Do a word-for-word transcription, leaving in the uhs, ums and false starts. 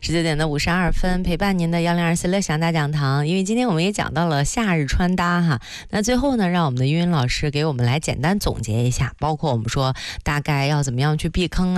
十九点的五十二分，陪伴您的幺零二四乐享大讲堂。因为今天我们也讲到了夏日穿搭哈，那最后呢，让我们的云云老师给我们来简单总结一下，包括我们说大概要怎么样去避坑啊。